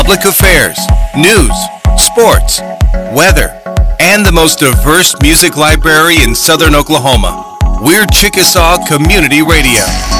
public affairs, news, sports, weather, and the most diverse music library in southern Oklahoma. We're Chickasaw Community Radio.